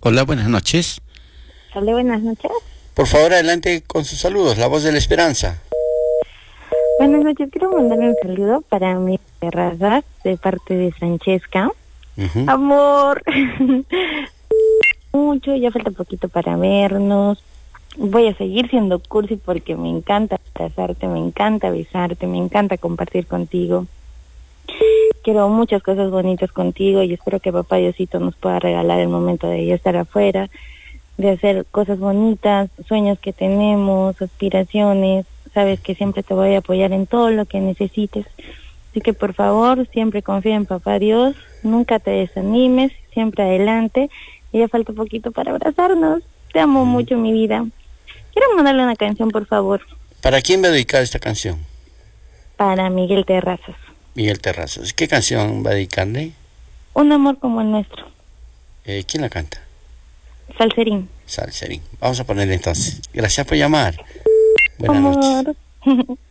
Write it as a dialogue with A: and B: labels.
A: Hola, buenas noches.
B: Hola, buenas noches.
A: Por favor, adelante con sus saludos, la voz de la esperanza.
B: Buenas noches, quiero mandarle un saludo para mi terraza de parte de Francesca.
A: Ujú.
B: Amor, mucho, ya falta poquito para vernos. Voy a seguir siendo cursi porque me encanta abrazarte, me encanta besarte, me encanta compartir contigo. Quiero muchas cosas bonitas contigo y espero que papá Diosito nos pueda regalar el momento de ya estar afuera, de hacer cosas bonitas, sueños que tenemos, aspiraciones. Sabes que siempre te voy a apoyar en todo lo que necesites. Así que por favor, siempre confía en papá Dios, nunca te desanimes, siempre adelante. Y ya falta poquito para abrazarnos. Te amo mucho, mi vida. Quiero mandarle una canción, por favor,
A: ¿Para quién va a dedicar esta canción?
B: para Miguel Terrazas.
A: Miguel Terrazas. ¿Qué canción va a dedicarle?
B: Un amor como el nuestro.
A: ¿Quién la canta?
B: Salserín.
A: Salserín. Vamos a ponerle entonces. Gracias por llamar. Buenas noches.
B: Amor.